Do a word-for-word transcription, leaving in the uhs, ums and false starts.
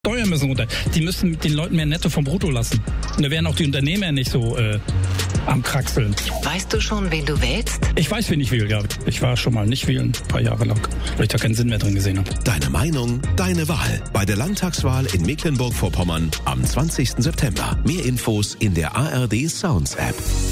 Steuern müssen runter. Die müssen den Leuten mehr Netto vom Brutto lassen. Und da wären auch die Unternehmer nicht so äh, am Kraxeln. Weißt du schon, wen du wählst? Ich weiß, wen ich wähle, ja. Ich war schon mal nicht wählen, ein paar Jahre lang, weil ich da keinen Sinn mehr drin gesehen habe. Deine Meinung, deine Wahl. Bei der Landtagswahl in Mecklenburg-Vorpommern am zwanzigsten September. Mehr Infos in der A R D Sounds App.